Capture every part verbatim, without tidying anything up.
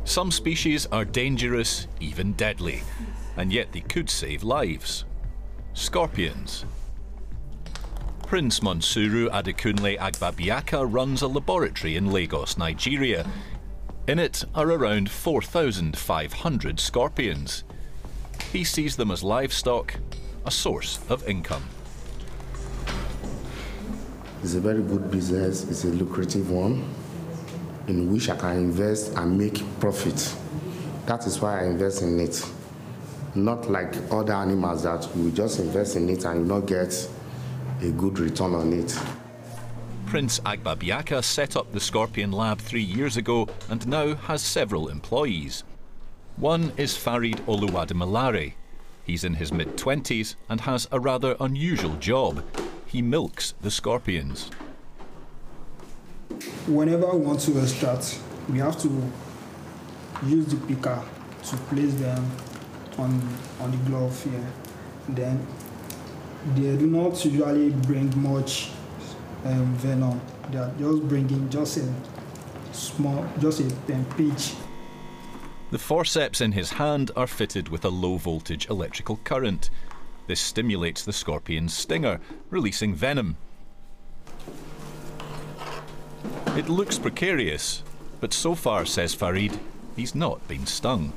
Some species are dangerous, even deadly, and yet they could save lives. Scorpions. Prince Monsuru Adekunle Agbabiaka runs a laboratory in Lagos, Nigeria. In it are around four thousand five hundred scorpions. He sees them as livestock, a source of income. It's a very good business, it's a lucrative one, in which I can invest and make profit. That is why I invest in it. Not like other animals that we just invest in it and not get a good return on it. Prince Agbabiaka set up the Scorpion Lab three years ago and now has several employees. One is Farid Oluwademilare. He's in his mid-twenties and has a rather unusual job. He milks the scorpions. Whenever we want to extract, we have to use the picker to place them on, on the glove here. Then they do not usually bring much um, venom. They are just bringing just a small, just a, a pinch. The forceps in his hand are fitted with a low-voltage electrical current. This stimulates the scorpion's stinger, releasing venom. It looks precarious, but so far, says Farid, he's not been stung.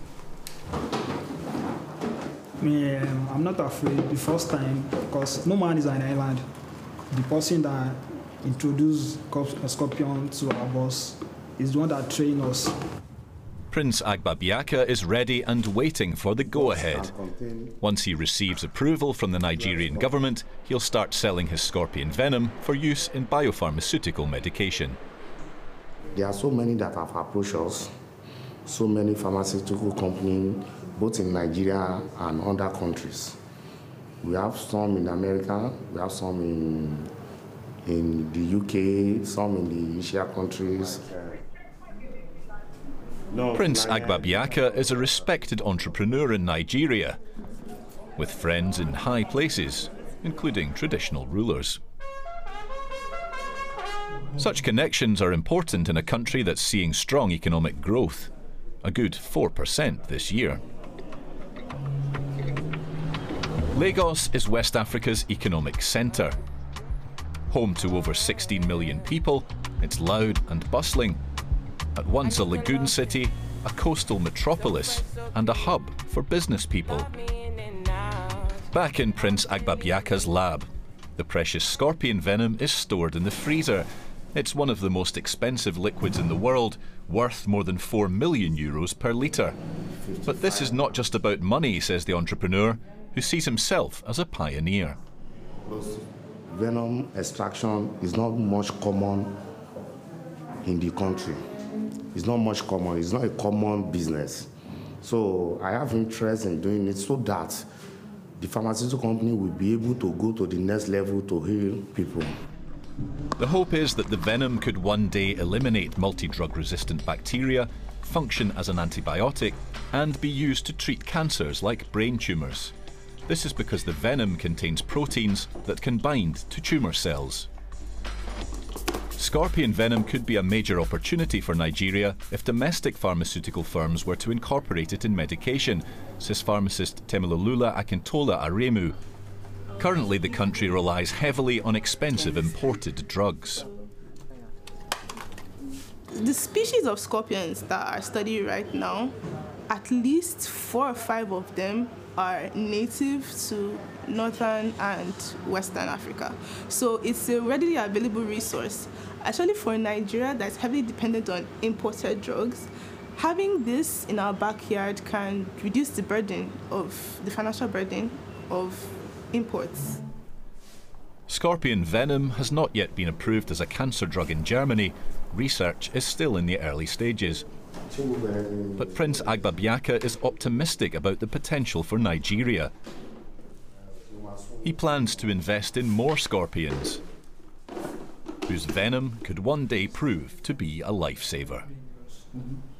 Me, um, I'm not afraid the first time because no man is an island. The person that introduced a scorpion to our boss is the one that trained us. Prince Agbabiaka is ready and waiting for the go-ahead. Once he receives approval from the Nigerian government, he'll start selling his scorpion venom for use in biopharmaceutical medication. There are so many that have approached us, so many pharmaceutical companies, both in Nigeria and other countries. We have some in America, we have some in, in the U K, some in the Asia countries. No, Prince Agbabiaka is a respected entrepreneur in Nigeria, with friends in high places, including traditional rulers. Such connections are important in a country that's seeing strong economic growth, a good four percent this year. Lagos is West Africa's economic centre. Home to over sixteen million people, it's loud and bustling. At once a lagoon city, a coastal metropolis, and a hub for business people. Back in Prince Agbabiaka's lab, the precious scorpion venom is stored in the freezer. It's one of the most expensive liquids in the world, worth more than four million euros per litre. But this is not just about money, says the entrepreneur, who sees himself as a pioneer. Venom extraction is not much common in the country. It's not much common, it's not a common business. So I have interest in doing it so that the pharmaceutical company will be able to go to the next level to heal people. The hope is that the venom could one day eliminate multi-drug resistant bacteria, function as an antibiotic, and be used to treat cancers like brain tumours. This is because the venom contains proteins that can bind to tumour cells. Scorpion venom could be a major opportunity for Nigeria if domestic pharmaceutical firms were to incorporate it in medication, says pharmacist Temilolula Akintola Aremu. Currently, the country relies heavily on expensive imported drugs. The species of scorpions that are studied right now, at least four or five of them are native to Northern and Western Africa. So it's a readily available resource. Actually, for Nigeria that's heavily dependent on imported drugs, having this in our backyard can reduce the burden of the financial burden of imports. Scorpion venom has not yet been approved as a cancer drug in Germany. Research is still in the early stages. But Prince Agbabiaka is optimistic about the potential for Nigeria. He plans to invest in more scorpions, whose venom could one day prove to be a lifesaver.